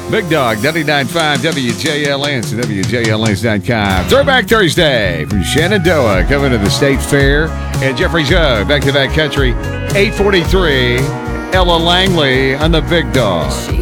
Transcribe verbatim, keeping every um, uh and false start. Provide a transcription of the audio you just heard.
Big Dog, ninety-nine point five W J L N, so W J L N dot com. Throwback Thursday from Shenandoah, coming to the State Fair. And Jeffrey Joe, back to back country, eight forty-three, Ella Langley on the Big Dog.